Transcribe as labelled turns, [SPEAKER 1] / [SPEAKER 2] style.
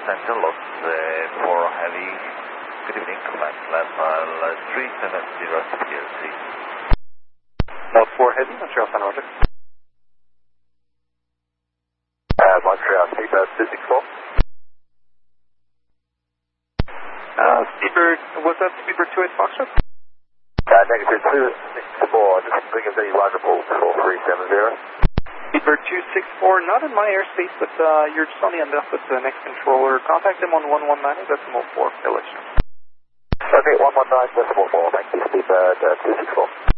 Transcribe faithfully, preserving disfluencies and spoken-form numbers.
[SPEAKER 1] Center, lost uh, for heavy. Good evening, climb left mile uh, three seven zero P L C.
[SPEAKER 2] Lost for heavy, Montreal Center, roger.
[SPEAKER 3] Uh, Montreal, Seabird two six four.
[SPEAKER 2] Uh, Speedbird, was that Speedbird two eight Foxtrot?
[SPEAKER 3] Uh, negative two six four, just bring us any wonderful four three seven zero.
[SPEAKER 2] Speedbird two six four, not in my airspace, but uh, you're just on the end up with the next controller. Contact them on one one nine decimal four, village.
[SPEAKER 3] Okay, one one nine decimal four, thank you, Speedbird uh, two six four.